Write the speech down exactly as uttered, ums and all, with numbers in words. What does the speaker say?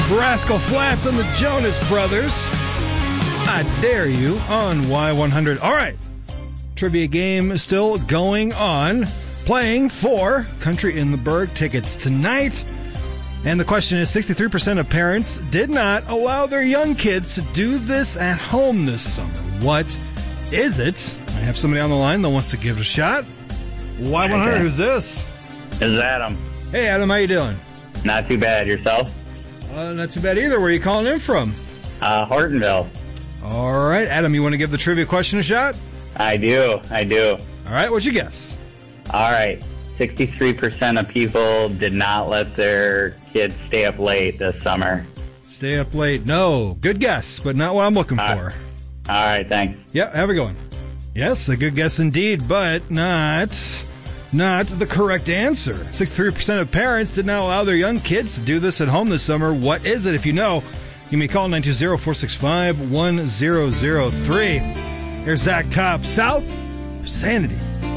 Rascal Flatts and the Jonas Brothers. I dare you on Y one hundred. All right. Trivia game still going on. Playing for Country in the Berg tickets tonight. And the question is, sixty-three percent of parents did not allow their young kids to do this at home this summer. What is it? I have somebody on the line that wants to give it a shot. Y one hundred, okay. Who's this? This is Adam. Hey, Adam, how you doing? Not too bad. Yourself? Uh, not too bad either. Where are you calling in from? Uh, Hortonville. All right. Adam, you want to give the trivia question a shot? I do. I do. All right. What'd you guess? All right. sixty-three percent of people did not let their kids stay up late this summer. Stay up late. No. Good guess, but not what I'm looking All for. Right. All right. Thanks. Yep. Have a good one. Yes, a good guess indeed, but not... Not the correct answer. sixty-three percent of parents did not allow their young kids to do this at home this summer. What is it? If you know, give me a call, nine two zero, four six five, one zero zero three. Here's Zach Top, South of Sanity.